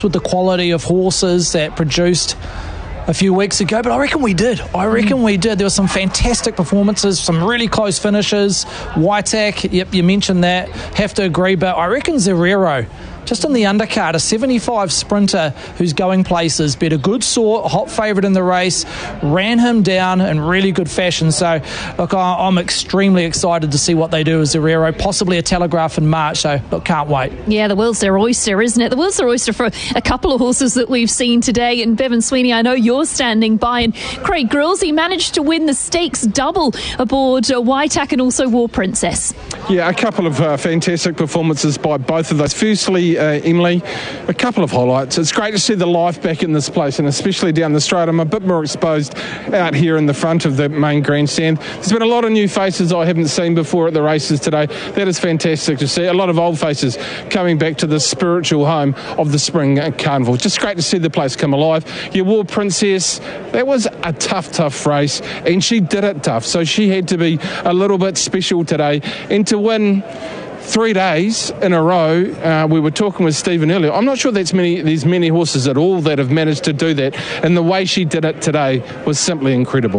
with the quality of horses that produced a few weeks ago, but I reckon we did. There were some fantastic performances, some really close finishes. Waitak, yep, you mentioned that. Have to agree, but I reckon Zerero, just in the undercard, a 75 sprinter who's going places, bet a good sort, hot favourite in the race, ran him down in really good fashion. So, look, I'm extremely excited to see what they do with Zerero, possibly a Telegraph in March. So, look, can't wait. Yeah, the world's their oyster, isn't it? The world's their oyster for a couple of horses that we've seen today. And Bevan Sweeney, I know you're standing by. And Craig Grills, he managed to win the stakes double aboard Waitak and also War Princess. Yeah, a couple of fantastic performances by both of those. Firstly, Emily, a couple of highlights. It's great to see the life back in this place, and especially down the straight. I'm a bit more exposed out here in the front of the main grandstand. There's been a lot of new faces I haven't seen before at the races today. That is fantastic to see. A lot of old faces coming back to the spiritual home of the Spring Carnival. Just great to see the place come alive. Your War Princess, that was a tough race, and she did it tough. So she had to be a little bit special today. And to win 3 days in a row, we were talking with Stephen earlier. I'm not sure there's many horses at all that have managed to do that, and the way she did it today was simply incredible.